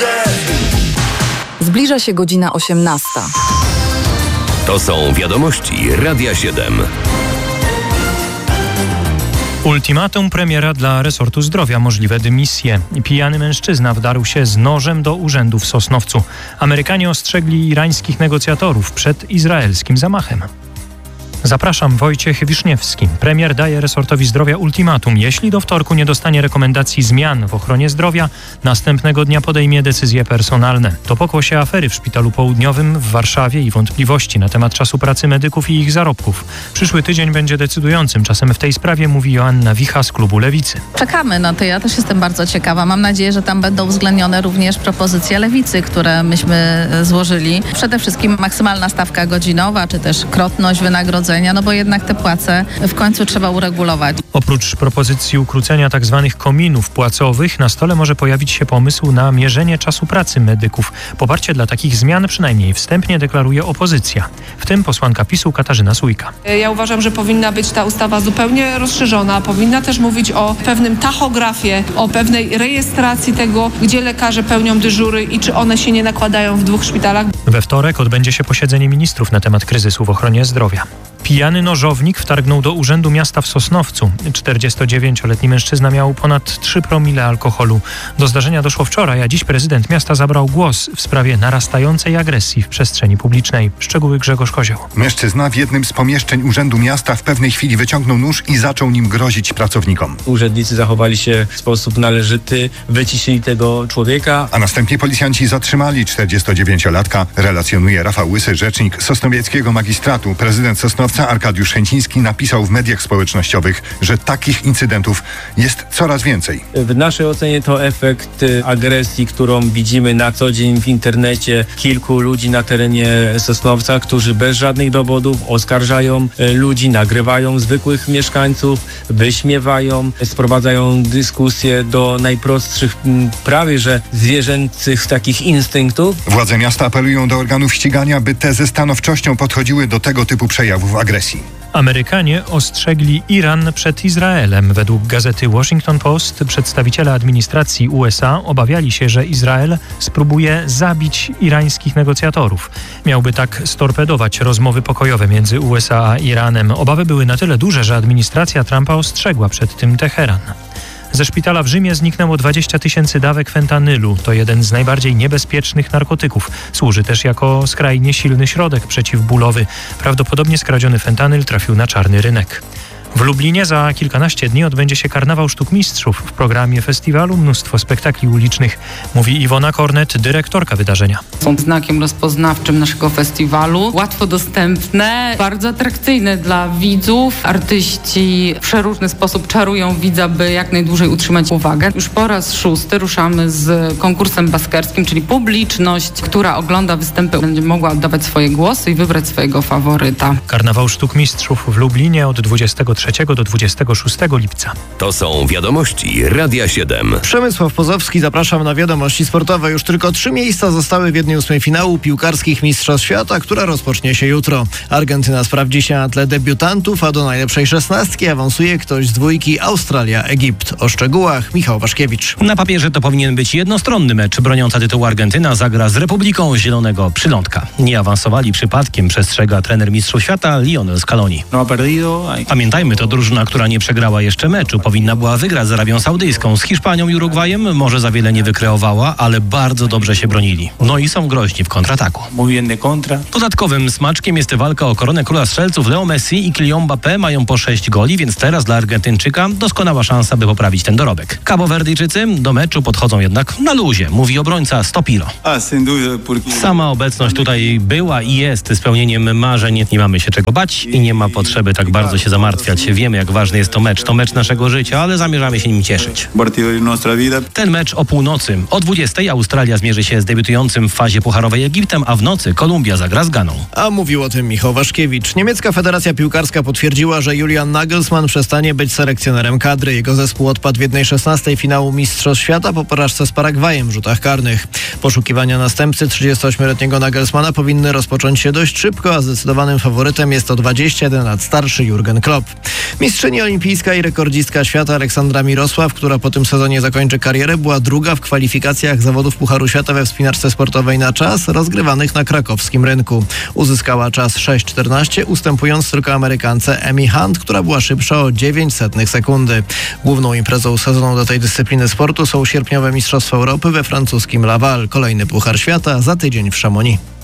Zbliża się godzina 18. To są wiadomości Radia 7. Ultimatum premiera dla resortu zdrowia, możliwe dymisje. Pijany mężczyzna wdarł się z nożem do urzędu w Sosnowcu. Amerykanie ostrzegli irańskich negocjatorów przed izraelskim zamachem. Zapraszam, Wojciech Wiszniewski. Premier daje resortowi zdrowia ultimatum. Jeśli do wtorku nie dostanie rekomendacji zmian w ochronie zdrowia, następnego dnia podejmie decyzje personalne. To pokłosie afery w Szpitalu Południowym w Warszawie i wątpliwości na temat czasu pracy medyków i ich zarobków. Przyszły tydzień będzie decydującym czasem w tej sprawie, mówi Joanna Wicha z klubu Lewicy. Czekamy na to. Ja też jestem bardzo ciekawa. Mam nadzieję, że tam będą uwzględnione również propozycje Lewicy, które myśmy złożyli. Przede wszystkim maksymalna stawka godzinowa, czy też krotność wynagrodzenia, no bo jednak te płace w końcu trzeba uregulować. Oprócz propozycji ukrócenia tzw. kominów płacowych, na stole może pojawić się pomysł na mierzenie czasu pracy medyków. Poparcie dla takich zmian przynajmniej wstępnie deklaruje opozycja, w tym posłanka PiS-u Katarzyna Sójka. Ja uważam, że powinna być ta ustawa zupełnie rozszerzona. Powinna też mówić o pewnym tachografie, o pewnej rejestracji tego, gdzie lekarze pełnią dyżury i czy one się nie nakładają w dwóch szpitalach. We wtorek odbędzie się posiedzenie ministrów na temat kryzysu w ochronie zdrowia. Pijany nożownik wtargnął do Urzędu Miasta w Sosnowcu. 49-letni mężczyzna miał ponad 3 promile alkoholu. Do zdarzenia doszło wczoraj, a dziś prezydent miasta zabrał głos w sprawie narastającej agresji w przestrzeni publicznej. Szczegóły Grzegorz Kozioł. Mężczyzna w jednym z pomieszczeń Urzędu Miasta w pewnej chwili wyciągnął nóż i zaczął nim grozić pracownikom. Urzędnicy zachowali się w sposób należyty, wyciszyli tego człowieka. A następnie policjanci zatrzymali 49-latka, relacjonuje Rafał Łysy, rzecznik sosnowieckiego magistratu. Prezydent Sosnowca Arkadiusz Chęciński napisał w mediach społecznościowych, że takich incydentów jest coraz więcej. W naszej ocenie to efekt agresji, którą widzimy na co dzień w internecie. Kilku ludzi na terenie Sosnowca, którzy bez żadnych dowodów oskarżają ludzi, nagrywają zwykłych mieszkańców, wyśmiewają, sprowadzają dyskusję do najprostszych, prawie że zwierzęcych takich instynktów. Władze miasta apelują do organów ścigania, by te ze stanowczością podchodziły do tego typu przejawów agresji. Amerykanie ostrzegli Iran przed Izraelem. Według gazety Washington Post przedstawiciele administracji USA obawiali się, że Izrael spróbuje zabić irańskich negocjatorów. Miałby tak storpedować rozmowy pokojowe między USA a Iranem. Obawy były na tyle duże, że administracja Trumpa ostrzegła przed tym Teheran. Ze szpitala w Rzymie zniknęło 20 000 dawek fentanylu. To jeden z najbardziej niebezpiecznych narkotyków. Służy też jako skrajnie silny środek przeciwbólowy. Prawdopodobnie skradziony fentanyl trafił na czarny rynek. W Lublinie za kilkanaście dni odbędzie się Karnawał Sztuk Mistrzów. W programie festiwalu mnóstwo spektakli ulicznych, mówi Iwona Kornet, dyrektorka wydarzenia. Są znakiem rozpoznawczym naszego festiwalu, łatwo dostępne, bardzo atrakcyjne dla widzów. Artyści w przeróżny sposób czarują widza, by jak najdłużej utrzymać uwagę. Już po raz 6 ruszamy z konkursem baskerskim, czyli publiczność, która ogląda występy, będzie mogła oddawać swoje głosy i wybrać swojego faworyta. Karnawał Sztuk Mistrzów w Lublinie od 23 do 26 lipca. To są wiadomości Radia 7. Przemysław Pozowski, zapraszam na wiadomości sportowe. Już tylko 3 miejsca zostały w 1/8 finału piłkarskich Mistrzostw Świata, która rozpocznie się jutro. Argentyna sprawdzi się na tle debiutantów, a do najlepszej 16 awansuje ktoś z dwójki Australia-Egipt. O szczegółach Michał Waszkiewicz. Na papierze to powinien być jednostronny mecz. Broniąca tytułu Argentyna zagra z Republiką Zielonego Przylądka. Nie awansowali przypadkiem, przestrzega trener Mistrzów Świata Lionel Scaloni. Pamiętajmy, to drużyna, która nie przegrała jeszcze meczu. Powinna była wygrać z Arabią Saudyjską. Z Hiszpanią i Urugwajem może za wiele nie wykreowała, ale bardzo dobrze się bronili. No i są groźni w kontrataku. Dodatkowym smaczkiem jest walka o koronę króla strzelców. Leo Messi i Kylian Mbappé mają po 6 goli, więc teraz dla Argentyńczyka doskonała szansa, by poprawić ten dorobek. Kabowerdyjczycy do meczu podchodzą jednak na luzie, mówi obrońca Stopilo. Sama obecność tutaj była i jest spełnieniem marzeń. Nie mamy się czego bać i nie ma potrzeby tak bardzo się zamartwiać. Wiemy, jak ważny jest to mecz naszego życia, ale zamierzamy się nim cieszyć. Ten mecz o północy. O 20:00 Australia zmierzy się z debiutującym w fazie pucharowej Egiptem, a w nocy Kolumbia zagra z Ganą. A mówił o tym Michał Waszkiewicz. Niemiecka Federacja Piłkarska potwierdziła, że Julian Nagelsmann przestanie być selekcjonerem kadry. Jego zespół odpadł w 1/16 finału Mistrzostw Świata po porażce z Paragwajem w rzutach karnych. Poszukiwania następcy 38-letniego Nagelsmana powinny rozpocząć się dość szybko, a zdecydowanym faworytem jest o 21 lat starszy Jurgen Klopp. Mistrzyni olimpijska i rekordzistka świata Aleksandra Mirosław, która po tym sezonie zakończy karierę, była druga w kwalifikacjach zawodów Pucharu Świata we wspinaczce sportowej na czas rozgrywanych na krakowskim rynku. Uzyskała czas 6:14, ustępując tylko Amerykance Amy Hunt, która była szybsza o 0,09 sekundy. Główną imprezą sezonu do tej dyscypliny sportu są sierpniowe Mistrzostwa Europy we francuskim Laval. Kolejny Puchar Świata za tydzień w Chamonix.